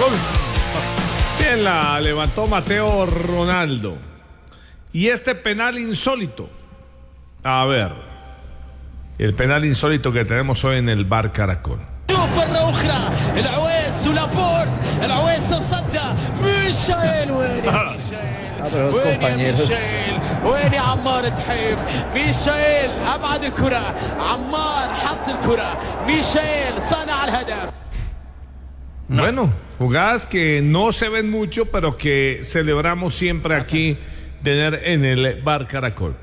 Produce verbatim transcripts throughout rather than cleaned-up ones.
Caracol. Bien, la levantó Mateo Ronaldo. Y este penal insólito. A ver, el penal insólito que tenemos hoy en el Bar Caracol. Ah, pero los compañeros. وين يا عمار تحيم ميشيل ابعد الكره عمار حط الكره ميشيل صنع الهدف. Bueno, jugadas que no se ven mucho, pero que celebramos siempre aquí tener en el Bar Caracol.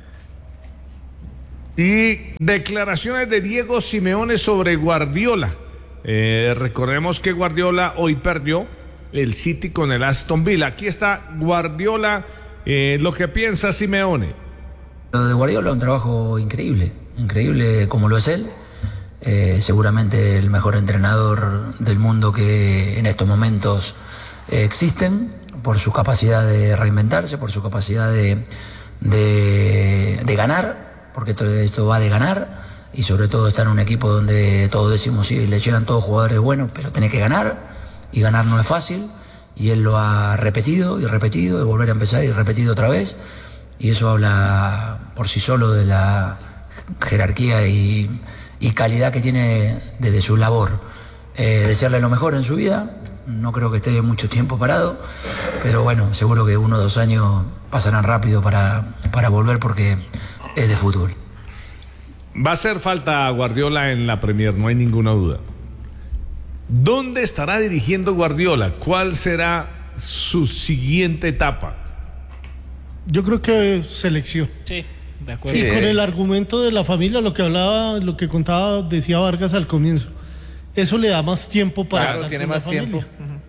Y declaraciones de Diego Simeone sobre Guardiola. Eh, recordemos que Guardiola hoy perdió el City con el Aston Villa. Aquí está Guardiola, eh, lo que piensa Simeone. Lo de Guardiola es un trabajo increíble, increíble como lo es él. Eh, seguramente el mejor entrenador del mundo que en estos momentos eh, existen, por su capacidad de reinventarse, por su capacidad de, de, de ganar, porque todo esto va de ganar, y sobre todo está en un equipo donde todos decimos sí, le llegan todos jugadores buenos, pero tiene que ganar, y ganar no es fácil, y él lo ha repetido y repetido, y volver a empezar y repetido otra vez, y eso habla por sí solo de la jerarquía y, y calidad que tiene desde su labor. Eh, desearle lo mejor en su vida, no creo que esté mucho tiempo parado, pero bueno, seguro que uno o dos años pasarán rápido para, para volver porque es de fútbol. Va a hacer falta Guardiola en la Premier, no hay ninguna duda. ¿Dónde estará dirigiendo Guardiola? ¿Cuál será su siguiente etapa? Yo creo que selección. Sí, de acuerdo. Y con el argumento de la familia, lo que hablaba, lo que contaba, decía Vargas al comienzo. Eso le da más tiempo para... Claro, tiene más tiempo.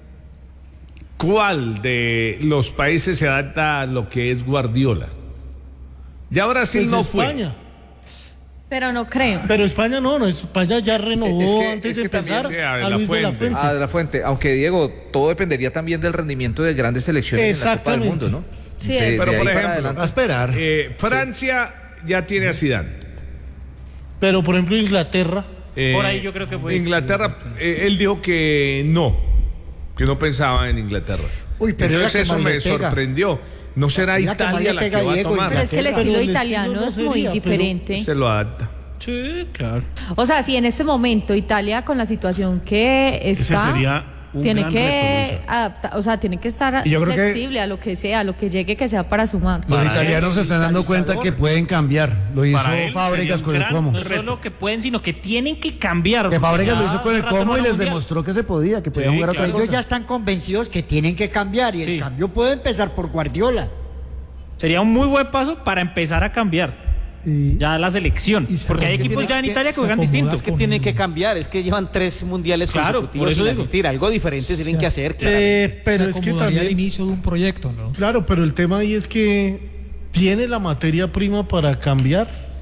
¿Cuál de los países se adapta a lo que es Guardiola? Ya Brasil Pues no España. fue. Pero no creo. Pero España no, no, España ya renovó Es que- antes es de que también empezar sea de a la Luis de la Fuente. Fuente. Ah, de la Fuente. Aunque, Diego, todo dependería también del rendimiento de grandes selecciones en la Copa del Exactamente. Mundo, ¿no? Sí, De- pero de por ahí para ejemplo, adelante. A esperar. Eh, Francia ya tiene a Zidane. Pero por ejemplo Inglaterra, Eh, Por ahí yo creo que fue- Inglaterra, eh, él dijo que no, que no pensaba en Inglaterra. Uy, pero entonces mira que eso mal me le pega. sorprendió. ¿No será Mira que mal Italia le la que pega va a Diego, tomar? Pero es que el Pero estilo el italiano estilo no es muy sería, pero- diferente. Se lo adapta. Sí, claro. O sea, si en este momento Italia con la situación que está, sería un tiene gran que reto, adaptar, o sea, tiene que estar Y yo creo que- flexible a lo que sea, a lo que llegue, que sea para sumar. Los Para italianos se están dando cuenta que pueden cambiar. Lo hizo Para él Fábregas sería un con el gran Como. No solo que pueden, sino que tienen que cambiar. Que Fábregas lo Ya hizo con el hace rato Como no y van a les mundial. demostró que se podía, que podía Sí, jugar otra claro. cosa. Ellos ya están convencidos que tienen que cambiar y Sí. el cambio puede empezar por Guardiola. Sería un muy buen paso para empezar a cambiar y- ya la selección. Porque hay equipos ya en Italia que juegan distinto. Es que tienen que cambiar, es que llevan tres mundiales Claro, consecutivos por eso sin digo. asistir. Algo diferente tienen que hacer, claramente. eh, pero es que también al inicio de un proyecto, ¿no? claro, pero el tema ahí es que tiene la materia prima para cambiar.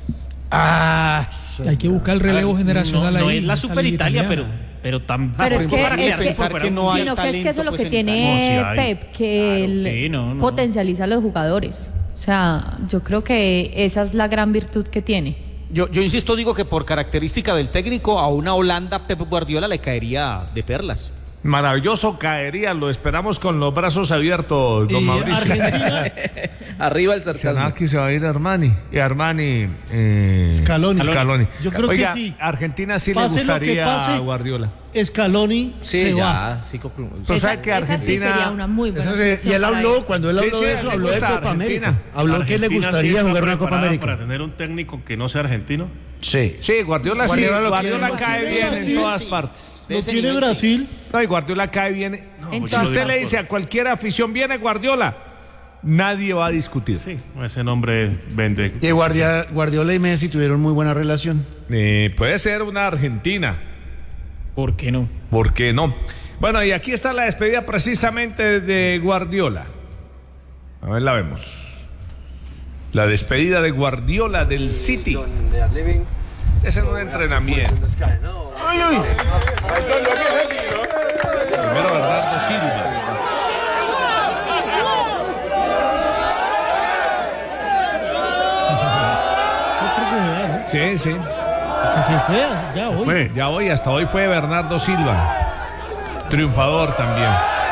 Ah, Hay que buscar el relevo No, generacional no ahí. es la esa super liga Italia, pero, italiana. pero tan. Pero es que, para es que, pensar que no hay sino que es que eso es lo talento, que pues, tiene en Italia. No, sí hay. Pep, que él sí, no, no. potencializa a los jugadores. O sea, yo creo que esa es la gran virtud que tiene. Yo, yo insisto, digo que por característica del técnico, a una Holanda Pep Guardiola le caería de perlas. Maravilloso caería, lo esperamos con los brazos abiertos, don Y Mauricio. Argentina, Arriba el sarcasmo. Aquí se va a ir Armani. Y Armani. Eh, Scaloni. Scaloni. Yo creo que Oiga, sí. Argentina sí le Pase lo que gustaría pase. a Guardiola. Scaloni Sí, se va. ya. Sí, conclu- Pero Esa- sabe que esa sí Argentina. sería una muy buena Eso sí, selección y él para habló, él. cuando él Sí, habló sí, de le eso, habló de gusta Copa Argentina. América. Habló que le gustaría jugar una Copa América. Para tener un técnico que no sea argentino. Sí. Sí, Guardiola, sí. Guardiola lo Guardiola quiere. cae bien en Sí, todas sí. partes. De Lo ese tiene nivel, Brasil. No, y Guardiola cae bien. En pues Si todas usted le partes. dice a cualquier afición, viene Guardiola, nadie va a discutir. Sí, ese nombre vende. Y Guardia- Guardiola y Messi tuvieron muy buena relación. Eh, puede ser una Argentina. ¿Por qué no? ¿Por qué no? Bueno, y aquí está la despedida precisamente de Guardiola. A ver, la vemos. La despedida de Guardiola del City. Es en un entrenamiento. Ay, ay. Primero Bernardo Silva. Sí, sí. Que se fue, ya hoy. Fue, ya hoy, hasta hoy fue Bernardo Silva. triunfador también.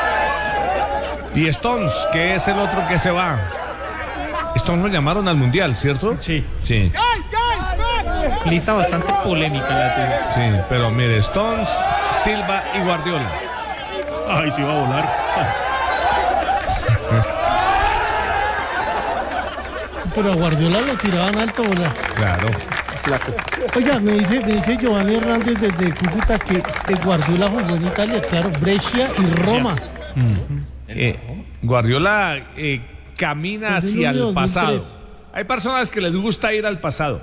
Y Stones, que es el otro que se va. Stones lo llamaron al Mundial, ¿cierto? Sí. Sí. Lista bastante polémica la tuya. Sí, pero mire, Stones, Silva y Guardiola. Ay, sí va a volar. Pero a Guardiola lo tiraban alto, ¿verdad? Claro. Oiga, me dice, me dice Giovanni Hernández desde Cúcuta que eh, Guardiola jugó en Italia, claro, Brescia y Roma. Mm. Eh, Guardiola eh, camina hacia el pasado. Hay personas que les gusta ir al pasado.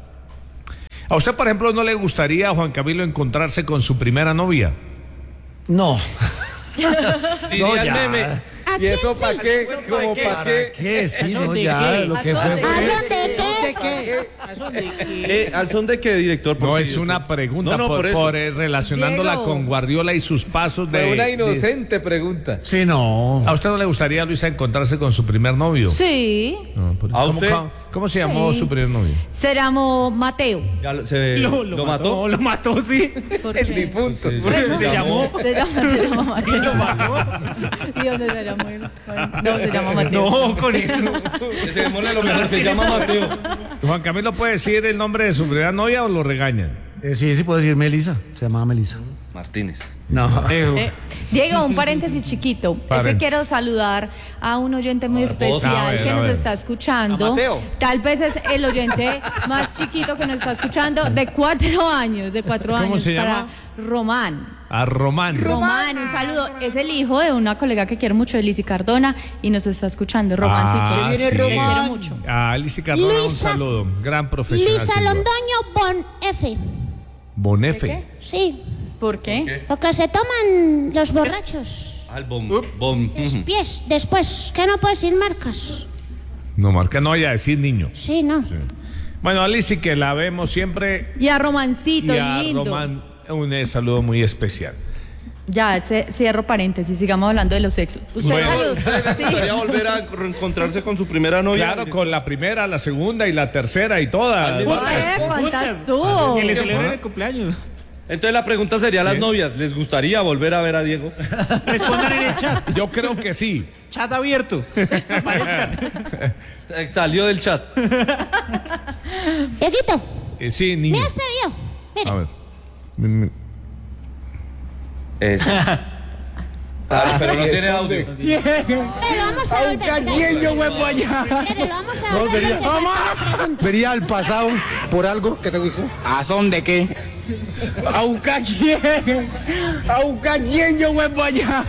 ¿A usted, por ejemplo, no le gustaría, Juan Camilo, encontrarse con su primera novia? No. Diría el meme. ¿Y eso para qué? ¿Cómo para qué? ¿Qué? Sí, no, ya, lo que fue ¿A fue. dónde qué? Eh, ¿Al son de qué, director? Por No, sí, es director. una pregunta No, no, por, por eso. por, eh, relacionándola Diego. con Guardiola y sus pasos de... Fue una de- inocente pregunta. Sí, no. ¿A usted no le gustaría, Luisa, encontrarse con su primer novio? Sí. No, por- ¿A ¿Cómo, usted? cómo- cómo se llamó Sí. su primer novio? Se llamó Mateo. Ya lo, se, Lo, lo lo mató? mató, lo mató, sí. ¿Por El qué? difunto. Pues, se llamó. Se llama, se llama Mateo. ¿Y dónde se llama él? No, se llama Mateo. No, con eso. Se demole lo mejor, se llama Mateo. Juan Camilo, ¿puede decir el nombre de su primera novia o lo regañan? Eh, sí, sí puedo decir Melissa. Se llamaba Melissa. Martínez. No. Eh, Diego, un paréntesis chiquito. Es que Paréntesis. quiero saludar a un oyente muy especial a ver, que a nos ver. está escuchando. A Mateo. Tal vez es el oyente más chiquito que nos está escuchando, de cuatro años, de cuatro ¿Cómo años. se para llama? Román. A Román. Román, un saludo. Es el hijo de una colega que quiero mucho, de Lizzy Cardona, y nos está escuchando. Romancito. Ah, Se viene sí. Te quiero Román. mucho. A Alicia Cardona, un Luisa- saludo. Gran profesional. Lisa sin duda. Londoño Bon F. Bonefe. Sí, ¿Por qué? lo que se toman los borrachos. Al bom, bom. Los pies, después, que no puedes ir marcas. No, marca, no vaya a decir niño. Sí, no. Bueno, Alicia, que la vemos siempre. Y a Romancito, Y a lindo. Román, un eh, saludo muy especial. Ya, ce- cierro paréntesis, sigamos hablando de los sexos. Usted Bueno. salud. ¿Le Sí. gustaría volver a reencontrarse con su primera novia? Claro, con la primera, la segunda y la tercera y todas. Al mismo Oye, ¿cuántas tuvo? Que le celebre el cumpleaños. Entonces la pregunta sería a las novias, ¿les gustaría volver a ver a Diego? Respondan en el chat. Yo creo que sí. Chat abierto. Aparezcan. Eh, Salió del chat. Dieguito, Eh, sí, niño. mira este video. Mire. A ver. Mm, mm. Eso. Ah, pero no tiene audio. Pero vamos a volver. Mire, lo vamos a volver. Vería al pasado por algo que te gustó. ¿A son de qué? ¿A buscar quién? ¿A buscar quién yo vuelvo allá?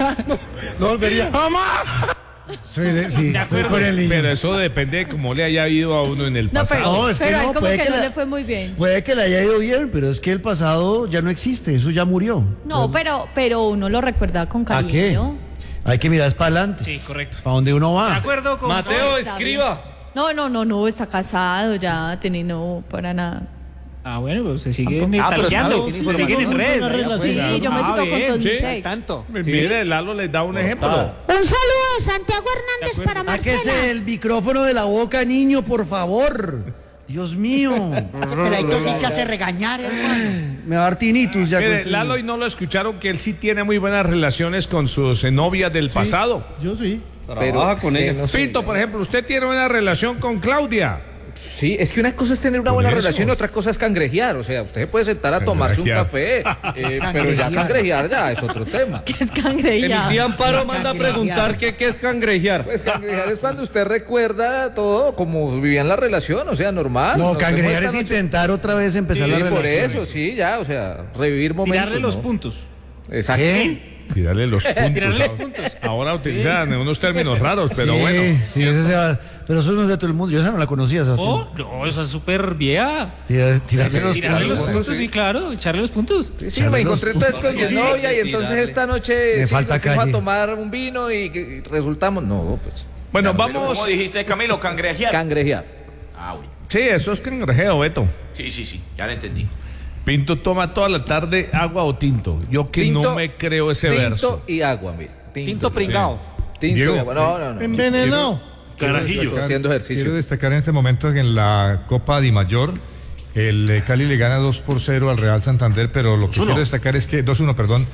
No volvería. ¡Jamás! Soy de, sí, estoy con el niño. Pero eso depende de cómo le haya ido a uno en el No, pasado. pero, No, es que pero a él no, como puede que, que no la- le fue muy bien. Puede que le haya ido bien, pero es que el pasado ya no existe, eso ya murió. No, pero, pero uno lo recuerda con ¿A cariño. qué? Hay que mirar para adelante. Sí, correcto. Para donde uno De va. acuerdo con. Mateo, está escriba. No, no, no, no, está casado ya, tiene no para nada. Ah, bueno, pues se siguen Ah, pero stalkeando. sabe, tiene Se siguen en información. redes. Una allá, relación. pues. Sí, yo me Ah, sigo con bien. todos mis sí. ex. Tanto. Mire, Lalo les da un ejemplo. Un saludo de Santiago Hernández para Marcela. Sáquese el micrófono de la boca, niño, por favor. Dios mío. Ese peladito sí se hace regañar, hermano. Me va a dar tinitus ya con Mire, este Lalo, y niño. no lo escucharon que él sí tiene muy buenas relaciones con sus eh, novias del pasado. Yo sí. Trabaja con es que ella. no sé. Pinto, por ejemplo, usted tiene una relación con Claudia. Sí, es que una cosa es tener una Por buena eso. relación y otra cosa es cangrejear. O sea, usted puede sentar a tomarse un Cangrejear. café, eh, pero ya cangrejear ya es otro tema. Que es cangreja. Mi tía Amparo manda a preguntar qué, qué es cangrejear. Pues cangrejear es cuando usted recuerda todo como vivían la relación, o sea, normal. No, Nos cangrejear vemos es esta noche. intentar otra vez empezar Sí, la relación. por eso, sí, ya, o sea, revivir momentos. Tirarle los ¿no? puntos. Exacto. ¿Qué? Tirarle los puntos. Tirarle ahora- puntos. Ahora utilizan unos términos raros, pero sí, bueno. Sí, ese se va- pero eso no es de todo el mundo. Yo esa no la conocía, Sebastián. Oh, no, esa es súper vieja. Tirar- tirarle los Tirarle los puntos. puntos, sí, claro. Echarle los puntos. Sí, sí, Echarle me los encontré entonces puntos. con mi novia y entonces esta noche Me sí, falta nos fuimos calle. a tomar un vino y, y resultamos. No, pues. Bueno, vamos. ¿Cómo dijiste, Camilo? ¿Cangrejear? Cangrejear. Ah, bueno. Sí, eso es cangrejeo, Beto. Sí, sí, sí. Ya lo entendí. Pinto toma toda la tarde agua o tinto. Yo que Tinto- no me creo ese tinto verso. y agua, mire. Tinto pringao. Tinto Diego. y agua. No, no, no. Envenenado. Carajillo. Haciendo ejercicio. Quiero destacar en este momento que en la Copa Di Mayor el eh, Cali le gana dos por cero al Real Santander, pero lo que quiero destacar es que dos uno, perdón,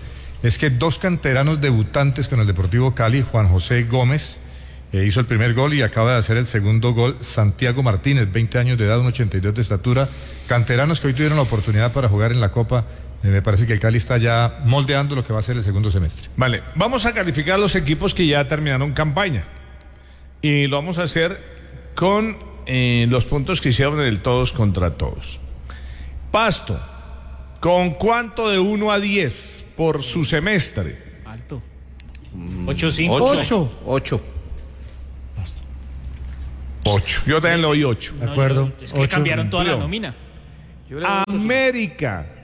es que dos canteranos debutantes con el Deportivo Cali, Juan José Gómez, eh, hizo el primer gol y acaba de hacer el segundo gol, Santiago Martínez, veinte años de edad, un ochenta y dos de estatura, canteranos que hoy tuvieron la oportunidad para jugar en la Copa. Eh, me parece que el Cali está ya moldeando lo que va a ser el segundo semestre. Vale, vamos a calificar los equipos que ya terminaron campaña y lo vamos a hacer con eh, los puntos que hicieron en el todos contra todos. Pasto, ¿con cuánto de uno a diez por su semestre? Alto. ocho cinco. Ocho. Ocho. ocho. Yo también le doy ocho. De acuerdo. Es que cambiaron toda la nómina. América.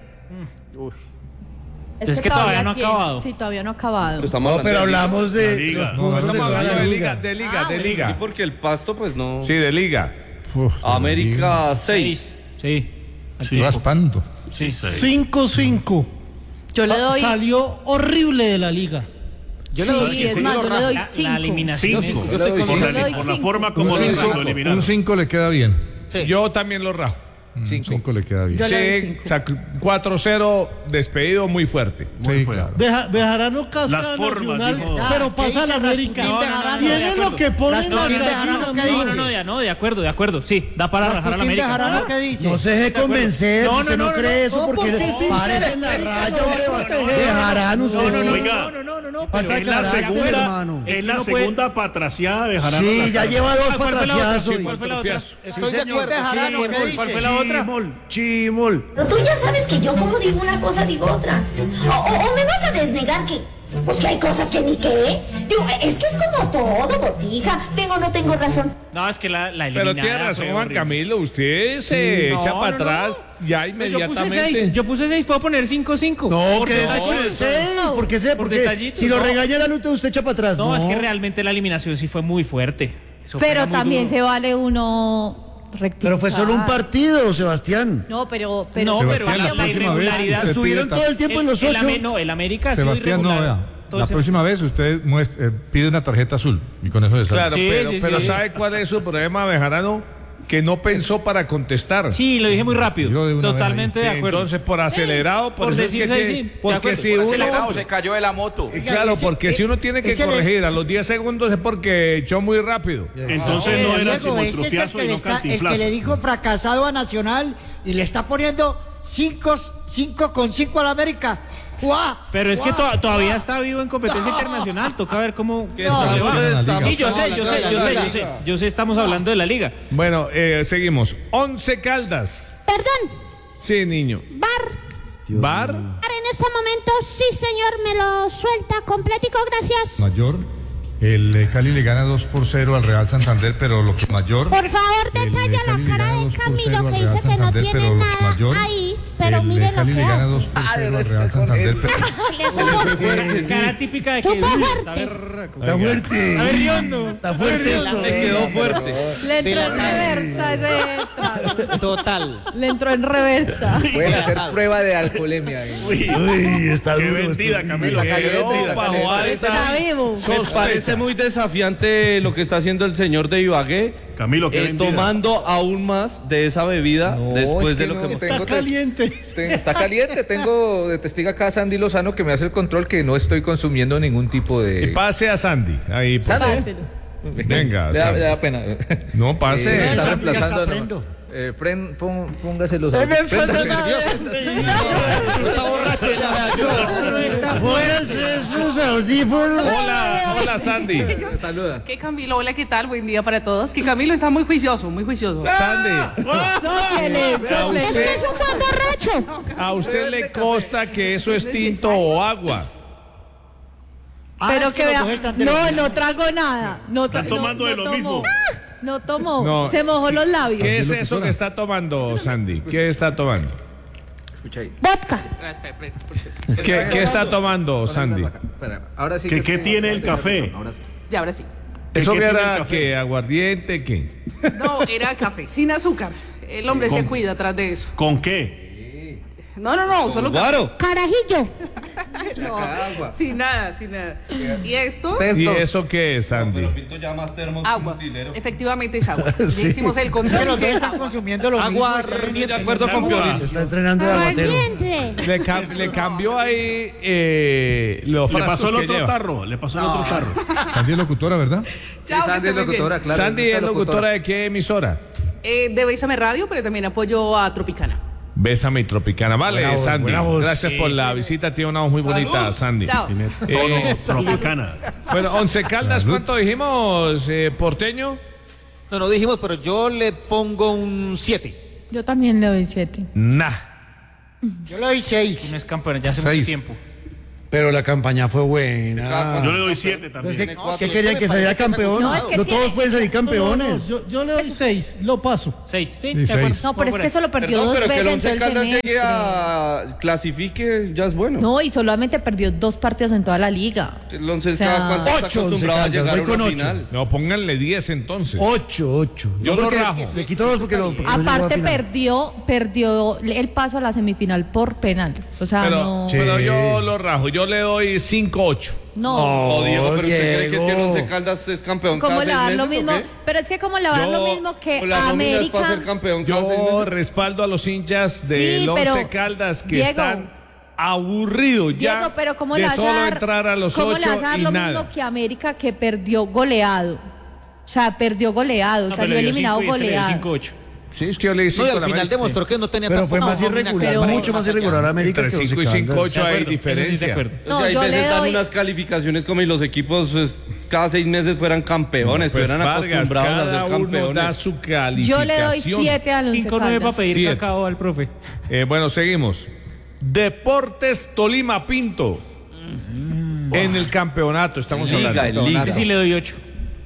Es, Es que, que todavía no ha tiene- acabado. Sí, todavía no ha acabado. Pero, estamos no, pero hablamos de, de los liga. puntos No, de estamos toda hablando la de liga. liga, de liga, Ah, de bueno. liga. Sí, porque el Pasto, pues no. Sí, de liga. Uf, América seis. Sí. sí, raspando. Sí. cinco cinco. Yo le doy. Salió horrible de la liga. Yo Sí, le doy es más, yo le doy la, cinco. la eliminación. Cinco. es- Yo estoy con Por, Yo la, le doy por la cinco. forma como Un lo, cinco- lo eliminaron. un cinco le queda bien. Sí. Yo también lo rajo. Un Cinco. cinco le queda bien. Yo le doy Sí, cinco. o sea, cuatro cero, despedido muy fuerte. Muy Sí, fuerte. claro. Beja- Bejarano casca Las formas, Nacional, dijo. pero pasa a la América. No, no, no, no, de Tiene acuerdo. lo que pone No, las no, no, gallinas. no, no, no, ya no, de acuerdo, de acuerdo. Sí, da para rajar a la América. Bejarano, ¿qué dice? No se deje convencer, No, no, usted no, no, no, cree eso no, porque, porque sí, parece en la raya, hombre. Bejarano, usted No, no, sí. no, Oiga. no, no, no, no, no, Falta pero Es la carácter, segunda, hermano. es Es la que no puede- segunda patraciada de Bejarano. Sí, ya lleva dos ¿Cuál fue la otra? patraciazos. ¿Cuál fue la otra? Estoy de acuerdo. ¿Cuál fue la otra? Chimol, chimol. Pero tú ya sabes que yo como digo una cosa digo otra. O, o- o me vas a desnegar que... Pues que hay cosas que ni qué. Digo, es que es como todo, botija. Tengo o no tengo razón. No, es que la, la Pero eliminada tiene razón, fue Juan horrible. Camilo. Usted se No, echa no, para no. atrás ya Pues yo puse inmediatamente. seis, yo puse seis, puedo poner cinco cinco. No, Por que se detallito. pone seis. ¿Por qué se? Por Porque detallito, si lo no. regaña la luta, usted echa para atrás. No, No, es que realmente la eliminación sí fue muy fuerte. Eso fue Pero muy también duro. se vale uno rectificar. Pero fue solo un partido, Sebastián. No, pero. pero No, pero Sebastián, la, la la próxima vez irregularidad. usted Estuvieron pide todo el tiempo en los el, ocho. el, no, el América ha sido Sebastián, no, irregular. vea. Todo La ese- próxima vez usted muest- eh, pide una tarjeta azul y con eso se sale. Claro, Sí, pero, sí, pero sí. ¿sabe cuál es su problema, Bejarano? Que no pensó para contestar. Sí, lo dije muy rápido. Yo de una vez Totalmente Sí, de acuerdo. entonces, por acelerado, por, por eso es decir que seis, tiene- sí, de porque acuerdo. si Por uno, acelerado, se cayó de la moto. claro, porque si uno tiene que ese le- corregir a los diez segundos es porque echó muy rápido. Entonces no era chimoltrufiazo y no cantinflazo. dijo fracasado a Nacional y le está poniendo cinco con cinco a la América. ¡Juá! Pero es que to- todavía está vivo en competencia internacional. Toca ver cómo. No, cómo le va. estamos- estamos- Sí, yo sé, yo sé, yo sé, yo sé. Yo sé, estamos hablando de la liga. Bueno, eh, seguimos. Once Caldas. Perdón, Sí, niño. Bar. Bar. En este momento, sí, señor, me lo suelta completico, gracias. Mayor. El eh, Cali le gana dos por cero al Real Santander, pero lo que mayor. Por favor, el, detalla eh, la Cali le cara gana de dos por Camilo cero al que Real dice que no Santander, tiene pero lo que nada mayor, ahí, pero el, mire eh, lo Cali que le gana hace. dos por Ah, cero pero al es Real que con Santander, eso- pero Le supo Cara típica de que. Chupa uy, fuerte. está berraco. Está fuerte. Está berriondo. Está fuerte. Le quedó fuerte. Le entró en reversa ese trago. Total. Le entró en reversa. Pueden hacer prueba de alcoholemia. ahí. Uy, Uy, está qué duro. vendida, Camilo. Está qué caliente, vendida. está bajo caliente. alta Está vivo. Me parece muy desafiante lo que está haciendo el señor de Ibagué, Camilo, qué eh, vendida. tomando aún más de esa bebida No, después es de que lo no, que... tengo Está tes- caliente. ten- está caliente. Tengo de testigo acá a Sandy Lozano que me hace el control que no estoy consumiendo ningún tipo Y de... pase a Sandy. Ahí, por Sandy. favor. Páselo. Venga, Le da, Sandy. le da pena. No, pase. Eh, está Sandy, reemplazando. ya está no. prendo. Eh, pren- pon- póngase los audífonos. Préndase. Está borracho ya. Pónganse esos audífonos. Hola, hola Sandy. Saluda. ¿Qué Camilo? Hola, ¿qué tal? Buen día para todos. Que Camilo está muy juicioso, muy juicioso. Sandy, Sóplele, a sóplele. Es que usted, es un buen borracho. a usted le consta que eso es tinto o agua. Pero que vea. No, no trago nada. No tra- Están tomando no, de no lo tomó. mismo. No tomó. No. Se mojó los labios. ¿Qué es eso que está tomando, Sandy? ¿Qué está tomando? Escucha ahí. Vodka. ¿Qué, qué está tomando, Sandy? Espera, ahora sí. ¿Qué- que qué es que- tiene el café? Ahora sí. Ya, ahora sí. ¿Eso ¿Qué que tiene el era café? que aguardiente, qué? No, era café, sin azúcar. El hombre se ¿Con- cuida atrás de eso. ¿Con qué? No, no, no, solo café. Claro. Carajillo. No, sin nada, sin nada. ¿Y esto? ¿Y eso qué es, Sandy? Agua. Efectivamente es agua. Sí. Hicimos el control. Que los y dos sí es están agua. consumiendo lo Agua mismo. ardiente. De acuerdo con Piolín. Está entrenando de aguatero. Le, cam- le cambió ahí eh, los Le frascos pasó el que otro lleva. tarro, le pasó el otro tarro. Sandy es locutora, ¿verdad? Chao, que Sandy es esté muy bien. locutora, claro. Sandy esa es locutora de qué emisora? Eh, de Bésame Radio, pero también apoyo a Tropicana. Bésame y Tropicana. Vale, Buena voz, Sandy. buena voz. Gracias Sí. por la visita. Tiene una voz muy bonita, Sandy. Chao. Tiene Eh, tono Tropicana. Bueno, Once Caldas, ¿cuánto dijimos, eh, porteño? No, no dijimos, pero yo le pongo un siete. Yo también le doy siete. Nah. Yo le doy seis. No es campeón, ya hace Seis. mucho tiempo. Pero la campaña fue buena. Yo le doy siete también. Entonces, ¿qué, ¿qué querían que saliera campeón? No, No, es que todos tiene- pueden salir No, no, no, campeones. yo, yo le doy seis, lo paso. Seis. Sí, Sí, de acuerdo. seis. No, pero es que solo perdió dos pero que veces el en Once todo el Caldas semestre. llegue a clasifique ya es bueno. No, y solamente perdió dos partidos en toda la liga. El Once O sea, cada cuánto está Ocho, Once acostumbrado a Caldas, llegar a voy con una ocho. final. No, pónganle diez entonces. Ocho, ocho. Yo No, lo porque rajo. Le quito dos porque lo. porque no llegó a Aparte final. perdió, perdió el paso a la semifinal por penales. O sea, Pero, no. pero yo lo rajo. Yo le doy cinco ocho. No. Oh, Diego, pero usted cree que es que el Diego. Once Caldas es campeón ¿Cómo cada le va a seis dar lo meses, mismo? ¿o qué? Pero es que como le va a dar Yo- lo mismo que O la nómina es América. para ser campeón cada seis Yo meses. respaldo a los hinchas del Sí, Once pero, Caldas que Diego, están aburridos ya Diego, pero ¿cómo de le vas solo a dar, entrar a los ¿cómo ocho le vas a dar y lo nada. mismo que América que perdió goleado? O sea, perdió goleado, No, pero salió le dio eliminado cinco y este le dio goleado. cinco ocho. Sí, es que yo le di No, y cinco al a la final América. demostró que no tenía Pero fue tampoco más nómina irregular, que- mucho más irregular América Entre que Once cinco y cinco, Caldas. ocho hay Eso sí, de diferencia. acuerdo. O No, sea, hay yo le veces dan doy- unas calificaciones como y los equipos pues, cada seis meses fueran campeones, Pues, estuvieran Vargas, acostumbrados a cada ser uno da campeones. su calificación. Yo le doy siete al Once cinco nueve para Caldas. pedir Siete. cacao al profe. Eh, bueno, seguimos. Deportes Tolima Pinto. En el campeonato estamos Liga, hablando. en Liga. Yo sí le doy ocho.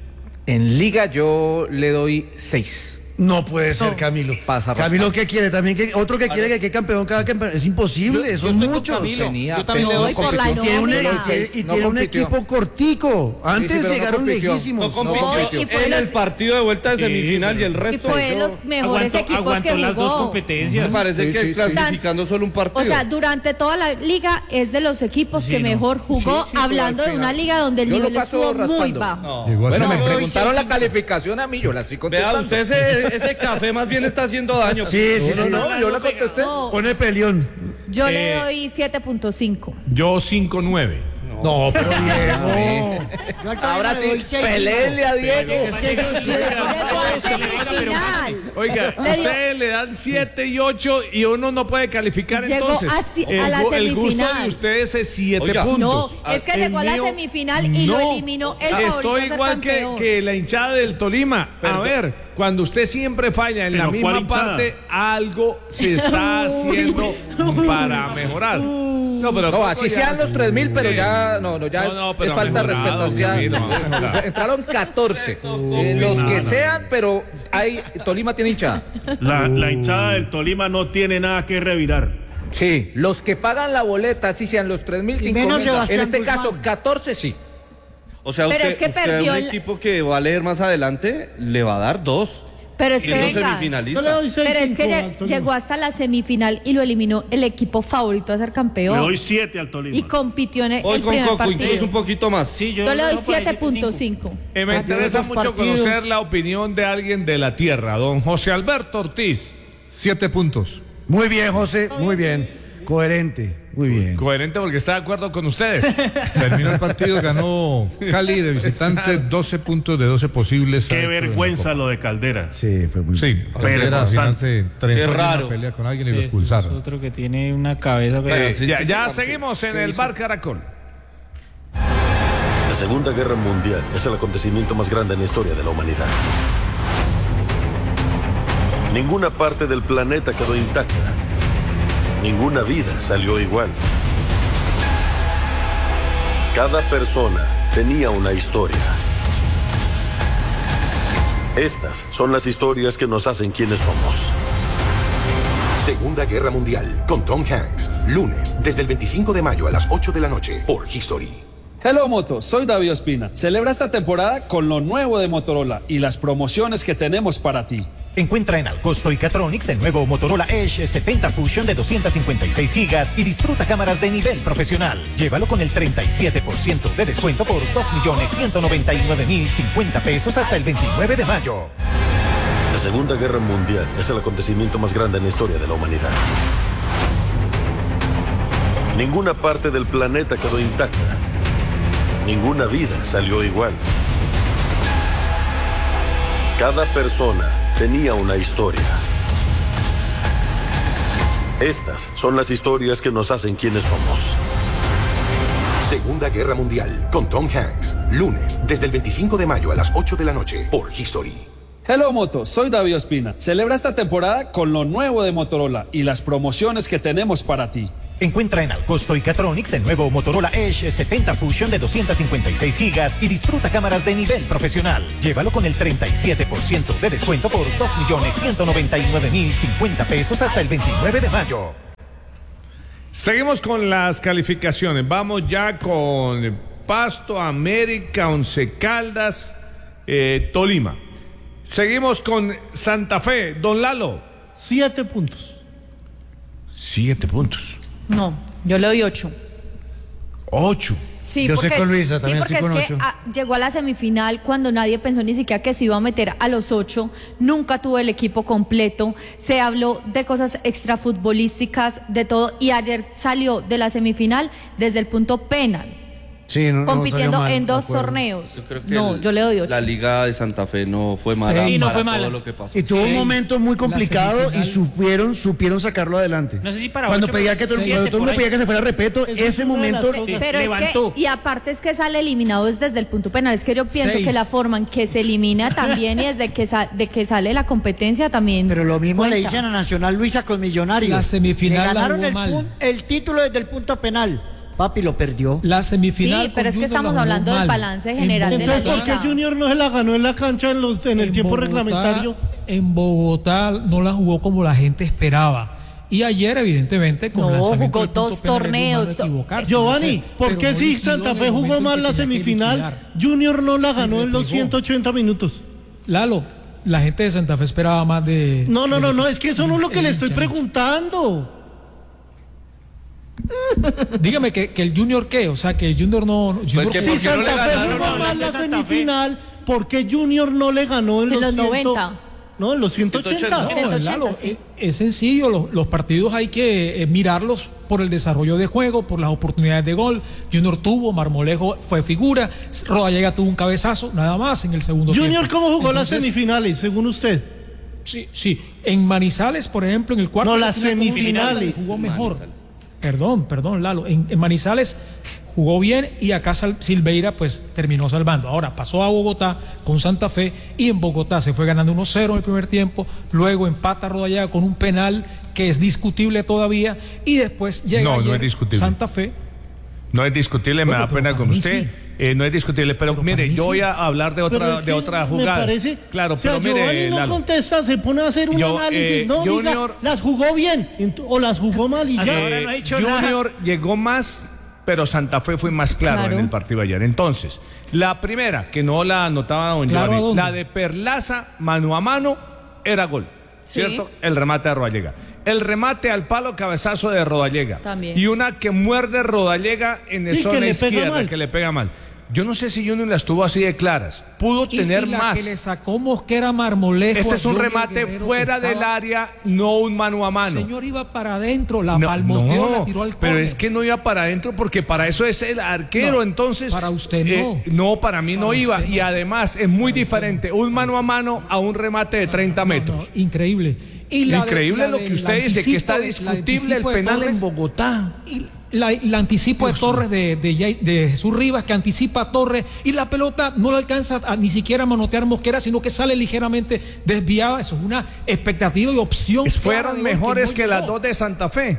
En liga yo le doy seis. No puede ser, Camilo. Pasa Camilo, raspado. ¿qué quiere? También que otro que quiere que quede campeón cada campeón. Es imposible, Yo- yo son estoy con muchos. Camilo. Tenía, Yo también pero le doy no por la Y tiene un, nómina. y tiene- y No tiene un compitió. equipo cortico. Antes sí, pero no llegaron compitió. lejísimos. No compitió. No, y fue en los- el partido de vuelta de semifinal y el Y resto. fue de los mejores Aguantó, equipos aguantó que las dos jugó. competencias. Me parece Sí, que sí, sí. clasificando solo un partido. O sea, durante toda la liga es de los equipos Sí, que no. mejor jugó, Sí, sí, pero hablando al de una final- liga donde el Yo lo nivel paso estuvo muy raspando. bajo. Llegó a Bueno, ser- me doy preguntaron seis, la calificación a mí, yo la estoy Vea, contestando. usted ese, ese café más bien está haciendo daño. Sí, sí, No, sí. no, no, yo la contesté. No, Pone peleón. yo le Eh, doy siete punto cinco. Yo cinco nueve. No, pero Diego. Yo al Tolima Ahora le sí, doy seis. peleenle a Diego. Es que yo sé. Llegó a semifinal. Oiga, Le dio- ustedes le dan siete y ocho y uno no puede calificar Llegó entonces. a si- a el, la gu- el gusto semifinal. de ustedes es siete Oiga, puntos. No, es que El llegó a la mío, semifinal y lo no. eliminó el favorito Estoy a ser igual que, campeón. que la hinchada del Tolima. A ver, cuando usted siempre falla en la Pero, ¿cuál misma hinchada? parte, algo se está haciendo para mejorar. No, pero No, tampoco así ya- sean los tres mil, pero Sí. ya, no, no, ya No, no, es, pero es falta de mejorado, respeto. Ya, Camilo, mejorado. entraron catorce. Eh, los No, que no, sean, pero hay, Tolima tiene hinchada. La, la hinchada del Tolima no tiene nada que revirar. Sí, los que pagan la boleta, así sean los tres mil, Y cinco menos mil. En Sebastián este Guzmán. caso, catorce sí. O sea, Pero usted, es que usted a perdió un el- equipo que va a leer más adelante le va a dar dos. Pero es que Siendo venga, Yo le semifinalista. doy seis, pero es cinco que lle- al Tolima. llegó hasta la semifinal y lo eliminó el equipo favorito a ser Le campeón doy siete al Tolima. y compitió en el, Hoy el con primer Coco, partido. incluso un poquito más. Sí, Yo le doy no, por ahí siete punto cinco. cinco. Eh, me Ah, interesa esos mucho partidos. conocer la opinión de alguien de la tierra, don José Alberto Ortiz. Siete puntos. Muy bien, José. Muy bien. Coherente. Muy bien. Coherente porque está de acuerdo con ustedes. Terminó el partido, ganó Cali de visitante, doce puntos de doce posibles. Qué adentro del vergüenza Copa. lo de Caldera. Sí, fue muy Sí, Caldera al final se trenzó en una raro. pelea con alguien y Sí, lo es expulsaron. otro que tiene una cabeza. Eh, sí, ya sí, ya sí, seguimos en el Bar Caracol. La Segunda Guerra Mundial es el acontecimiento más grande en la historia de la humanidad. Ninguna parte del planeta quedó intacta. Ninguna vida salió igual. Cada persona tenía una historia. Estas son las historias que nos hacen quienes somos. Segunda Guerra Mundial con Tom Hanks. Lunes, desde el veinticinco de mayo a las ocho de la noche por History. Hello Moto, soy David Ospina. Celebra esta temporada con lo nuevo de Motorola y las promociones que tenemos para ti. Encuentra en Alcosto y Catronics el nuevo Motorola Edge setenta Fusion de doscientos cincuenta y seis gigas y disfruta cámaras de nivel profesional. Llévalo con el treinta y siete por ciento de descuento por dos millones ciento noventa y nueve mil cincuenta pesos hasta el veintinueve de mayo. La Segunda Guerra Mundial es el acontecimiento más grande en la historia de la humanidad. Ninguna parte del planeta quedó intacta. Ninguna vida salió igual. Cada persona tenía una historia. Estas son las historias que nos hacen quienes somos. Segunda Guerra Mundial con Tom Hanks. Lunes, desde el veinticinco de mayo a las ocho de la noche por History. Hello Moto, soy David Ospina. Celebra esta temporada con lo nuevo de Motorola y las promociones que tenemos para ti. Encuentra en Alcosto y Catronics el nuevo Motorola Edge setenta Fusion de doscientos cincuenta y seis gigas y disfruta cámaras de nivel profesional. Llévalo con el treinta y siete por ciento de descuento por dos millones ciento noventa y nueve mil cincuenta pesos hasta el veintinueve de mayo. Seguimos con las calificaciones. Vamos ya con Pasto, América, Once Caldas, eh, Tolima. Seguimos con Santa Fe. Don Lalo. Siete puntos. Siete puntos. No, yo le doy ocho. Ocho. Sí, Yo porque, sé con Luisa, sí, también porque estoy con es que ocho. ah, llegó a la semifinal cuando nadie pensó ni siquiera que se iba a meter a los ocho. Nunca tuvo el equipo completo. Se habló de cosas extrafutbolísticas, de todo. Y ayer salió de la semifinal desde el punto penal. Sí, no, compitiendo no salió mal, en dos de acuerdo. torneos. Yo creo que No, el- yo le doy ocho. La Liga de Santa Fe no fue mala Sí, no para fue todo mala. lo que pasó. Y tuvo un Seis. momento muy complicado La y semifinal. supieron, supieron sacarlo adelante. No sé si para Cuando ocho, pedía pero que todo, siete cuando todo el por mundo ahí. pedía que se fuera a repeto, ese momento Pero es que, y aparte es que sale eliminado es desde el punto penal. Es que yo pienso Seis. que la forma en que se elimina también y desde que, sa- de que sale la competencia también. Pero lo mismo le cuenta. dicen a Nacional Luisa con Millonarios. La semifinal Le la ganaron jugó el, mal. pun- el título desde el punto penal. Papi lo perdió. La semifinal. Sí, pero es que estamos hablando del balance general de la Entonces, ¿por qué liga. Junior no se la ganó en la cancha en, los, en el tiempo Bogotá- reglamentario? En Bogotá no la jugó como la gente esperaba. Y ayer, evidentemente, con No, el lanzamiento jugó del punto dos penal, es torneos. humano equivocarse, Giovanni, no sé, ¿por pero qué no si liquidó Santa en Fe el jugó momento mal en la que tenía que semifinal? liquidar? Junior no la ganó en los replegó. ciento ochenta minutos. Lalo, la gente de Santa Fe esperaba más de... No, no, de- no, no, es que eso no es lo que el le estoy hincha. preguntando. Dígame que, que el Junior qué, o sea, que el Junior no... Junior Si jugó- Santa Fe jugó mal la semifinal, ¿por qué Junior no le ganó en, En los, los ciento- noventa. No, en los ciento ochenta. No, ciento ochenta, Lalo, sí. es, es sencillo, los, los partidos hay que eh, mirarlos por el desarrollo de juego, por las oportunidades de gol. Junior tuvo, Marmolejo fue figura, Rodallega tuvo un cabezazo, nada más en el segundo Junior, tiempo. ¿cómo jugó las Entonces, semifinales, según usted? Sí, sí, en Manizales, por ejemplo, en el cuarto... No, de las final, ¿cómo semifinales. jugó mejor. Perdón, perdón, Lalo. En, en Manizales jugó bien y acá Sal- Silveira pues terminó salvando. Ahora pasó a Bogotá con Santa Fe y en Bogotá se fue ganando uno cero en el primer tiempo, luego empata Rodallega con un penal que es discutible todavía y después llega No, no ayer es discutible. Santa Fe. No es discutible, me Bueno, da pero pena para con mí usted. sí. Eh, no es discutible, pero, mire, mí yo sí. voy a hablar de otra, Pero es de que otra me jugada. parece, Claro, o sea, pero mire, Giovanni no Lalo. contesta, se pone a hacer un Yo, análisis. eh, no, diga, Junior- las jugó bien ent- o las jugó mal y ya. Eh, Junior llegó más, pero Santa Fe fue más claro, Claro. en el partido ayer. Entonces, la primera, que no la anotaba don Claro, ¿a Giovanni, dónde? la de Perlaza, mano a mano, era gol. Sí. ¿Cierto? El remate de Rodallega. El remate al palo cabezazo de Rodallega. También. Y una que muerde Rodallega en el Sí, que zona le pega izquierda, mal. que le pega mal. Yo no sé si Junior las tuvo así de claras. Pudo Y- tener y la más. que le sacó Mosquera Marmolejo. Ese a es un Junior remate Guerrero, fuera que del estaba- área, no un mano a mano. El señor iba para adentro, la No, palmoteó, no, la tiró al pero córner. es que no iba para adentro porque para eso es el arquero, No, entonces para usted eh, no, para mí no Para iba usted y no. además es muy diferente un mano a mano a un remate de treinta metros. Increíble. Y la de- Increíble la lo de- que el usted dice, que está anticipo de- la discutible el anticipo de penal en Torres, Bogotá. y la, el anticipo de Torres de, de, Jay- de Jesús Rivas que anticipa a Torres y la pelota no le alcanza a, ni siquiera a manotear Mosquera, sino que sale ligeramente desviada. Eso es una expectativa y opción. clara Fueron de gol mejores no que las llegó. dos de Santa Fe.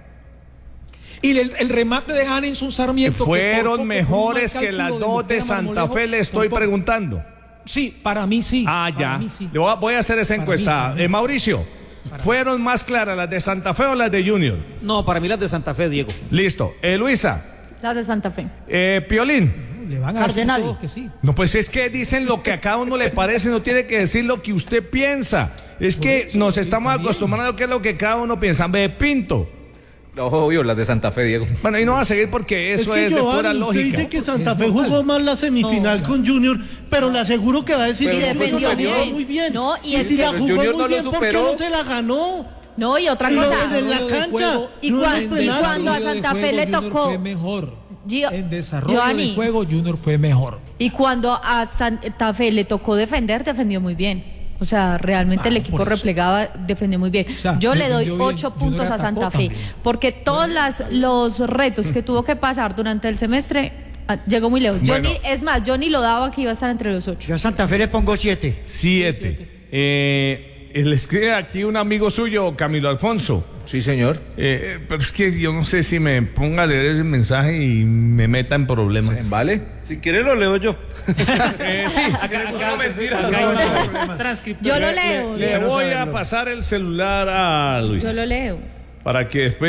Y el, el remate de Hanenson Sarmiento. que por Fueron poco, por un mejores mal que las cálculo dos de Mosquera Santa Marmolejo, Fe, le por estoy poco- preguntando. Sí, para mí sí. Ah, para ya. mí sí. Le voy a- Voy a hacer esa Para encuesta. mí, para mí. Eh, Mauricio, ¿fueron más claras las de Santa Fe o las de Junior? No, para mí las de Santa Fe, Diego. Listo. Eh, Luisa, Las de Santa Fe. Eh, Piolín. Le van a Cardenal. decir todos que sí. No, pues es que dicen lo que a cada uno le parece, no tiene que decir lo que usted piensa. Es que eso, nos sí, estamos también. acostumbrando a que es lo que cada uno piensa. Ve, Pinto. Obvio, las de Santa Fe, Diego. Bueno, y no va a seguir porque eso es, es que de Giovanni, pura usted lógica. dice que Santa Fe jugó mal la semifinal con Junior, pero le aseguro que va a decir Pero que no fue defendió superior. muy bien. No, y y es si que- la Pero jugó Junior muy no lo bien, ¿por qué superó? no se la ganó? No, y otra Y cosa. luego en la Desarrollo de cancha. juego, Y no cuando- es y penal. cuando a Desarrollo de Santa Fe juego, le Junior tocó- fue mejor. Gio- En desarrollo Giovanni. del juego, Junior fue mejor. Y cuando a Santa Fe le tocó defender, defendió muy bien. O sea, realmente Ah, el equipo por eso. replegaba, defendió muy bien. sea, Yo le doy defendió bien. ocho Junior puntos a atacó Santa Fe, también. porque todos las, los retos que tuvo que pasar durante el semestre, ah, llegó muy lejos. Yo Bueno. ni- es más, yo ni lo daba que iba a estar entre los ocho. Yo a Santa Fe le pongo siete. Siete. Eh, le escribe aquí un amigo suyo, Camilo Alfonso. Sí, señor. Eh, pero es que yo no sé si me ponga a leer ese mensaje y me meta en problemas. ¿Vale? Si quiere lo leo yo. Eh, sí, acá, acá- Acá hay una transcripción. Yo lo leo. le voy a pasar el celular a Luis Yo lo leo. para que después